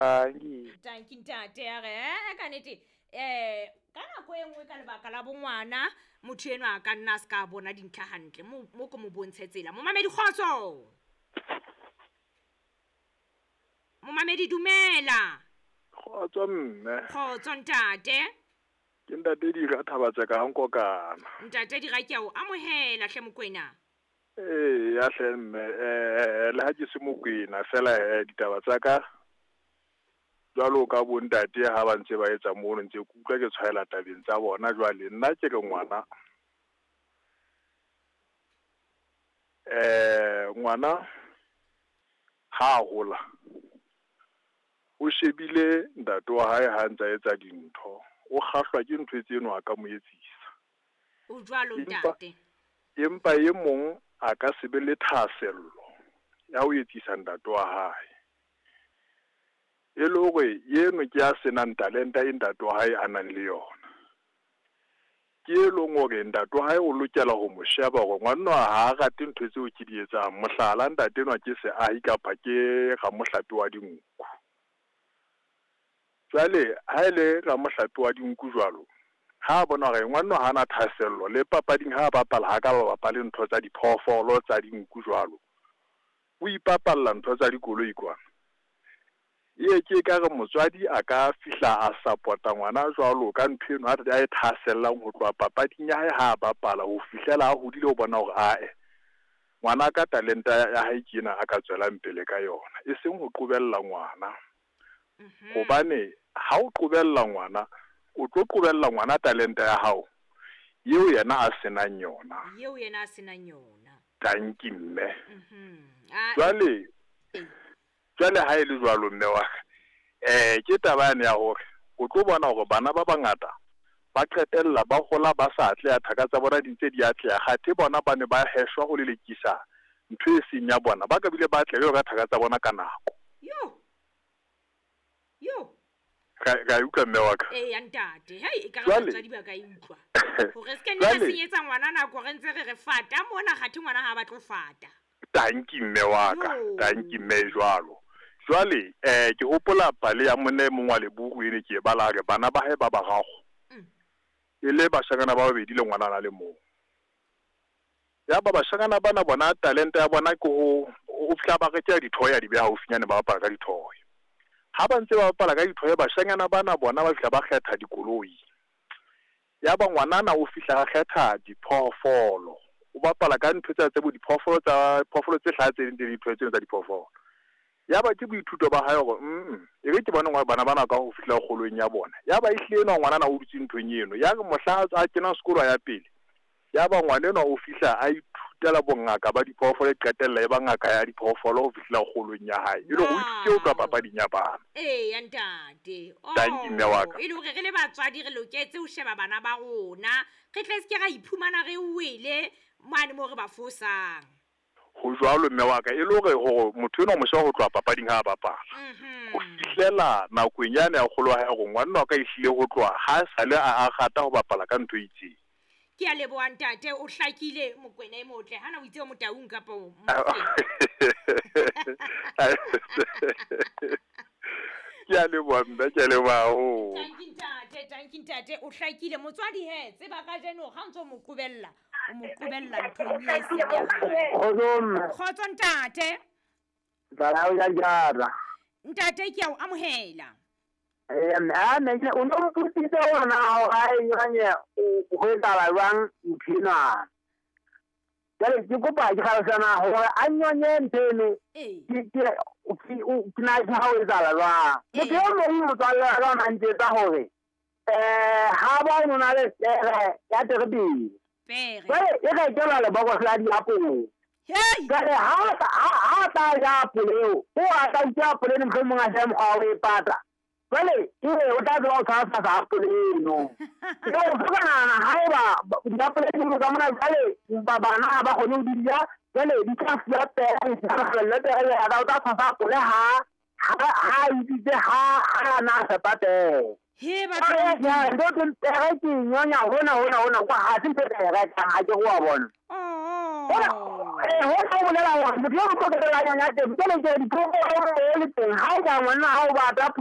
Tanki ntate ya re ka nete ka nako e nngwe ka lebaka la bongwana motho eno a ka nna ska bona dintlha hantle mo ko mo bontshe tsela mo mamedi kgotso mo mamedi dumela Kgotso mme. kgotso ntate Ke ntate di ra thabatsa ka hanko kana. ntate di ra ke o amohela hle mokwena Ya hle mme le ha ke se mokwena fela ditaba tsa ka jwalo ka bo ntate ha ba ntse ba etsa mono ntse ke utlwa ke tshwaela tabeng tsa bona jwale nna ke re ngwana ngwana ha hola o shebile ntate wa hae ha ntse etsa dintho o kgahlwa ke ntho tseno a ka mo etsisa o jwalo ntate empa ye mong a ka se be le thasello ya ho etsisa ntate wa hae e le hore yeno ke a senang talenta e ntate wa hae a nang le yona ke e leng hore ntate wa hae o lokela ho mo sheba hore ngwana ha rate ntho tseo ke di etsang mohlala ntate enwa ke se ahi kapa ke ga mohlapi wa dinku jwale ha ile ga mohlapi wa dinku jwalo ha bona hore ngwana ha na thasello le papading ha bapala ha ka ba bapala ntho tsa diphoofolo tsa dinku jwalo o ipapalla ntho tsa dikoloi kwa ke ka re motswadi a ka fihla a support-a ngwana jwalo ka ntho eno a e thasellang ho tloha papading ya hae ha bapala ho fihlela a hodile ho bona hore ngwana ka talenta ya hae ke ena a ka tswelang pele ka yona e seng ho qobella ngwana hobane ha o qobella ngwana o tlo qobella ngwana talenta ya hao yeo yena a senang yona tanki mme jwale ha e le jwalo mme wa ke tabane ya hore o tlo bona hore bana ba bangata ba qetella ba hola ba sa atle ya thaka tsa bona di ntse di atleha kgathe bona ba ne ba heshwa ho lelekisa ntho e seng ya bona ba ka bile ba atlele ka thaka tsa bona ka nako ka utlwa mme wa ka ya ntate e ka re batswadi ba ka utlwa hore se ke nna senyetsa ngwana nako re ntse re fata mona kgathe ngwana ha ba tlo fata tanki mme wa ka tanki mme jwalo jwale ke hopola pale ya mone mongwa le buku ene ke bala re bana ba hae ba barago ile bashangana ba babedi le ngwana na le mo ya ba bashangana bana bona talenta ya bona ke o fihla ba re tja dithoya di be haufinyane ba bapala ka dithoya ha ba ntse ba bapala ka dithoya bashangana bana bona ba fihla ba kgetha dikoloi ya ba ngwanana o fihla a kgetha diphoofolo o bapala ka ntho tsa tsebo diphoofolo tse hlatseng di dithoya tsena tsa diphoofolo ya ba ke boithuto ba hae hore e re ke bona ngwana bana ka ho fihla kgolong ya bona ya ba ihlile ena ngwana na o dutse nthong eno ya re mohla a kena sekolo ya pele ya ba ngwana ena o fihla a ithutela bongaka ba diphoofolo e qetella e ba ngaka ya diphoofolo ho fihla kgolong ya hae e le go ithute ho tloha papading ya bana ya ntate tanki mme wa ka e le hore re le batswadi re loketse ho sheba bana ba rona re tle se ke ra iphumana re wele mane mo re ba fosang ho jwalo mme wa ka e le hore motho eno mosha ho tloha papading ha bapala ho fihlela nakong yana ya kgolo ha go ngwana wa ka ihlile ho tloha ha sale a gata ho bapala ka ntho itseng ke a leboha ntate o hlakile mokwena e motle hana o itse o motaung kapa o ke a leboha mme ke a leboha tanki ntate o hlakile motswadi he tseba ka jeno ga ntse o mo qobella nthong e seng ya hae kgotso ntate ntate ke a o amohela o no mputitse ona ga e ganye go etala jwang nthina jale ke kopa ke galesana gore a nyonye ntheno ke na ke ga o etala jwang motho yo mongwe motswalle a mantsetsa gore ga ba o nona le ya terebele jale e ka ikela lebokose la diapole jale ha ta ja apole eo o a ta utse apole ene motlho mongwe a sa mokgwa o e pata jale o tla tloga o tshwara sa apole eno o tlhokanana ga e ba diapole dingwe ka mona jale bana ga ba kgone go di dija jale di tla fia pele pele o tla tshwasa apole ha editse ha ana a sepatele ke nyonya hona kwa ha se mphe tere ga ke go a bona ho sa bolela hore motho yo mo tlokelang ya teng ke le ke diphoko le teng ha o ka ngwana ha o ba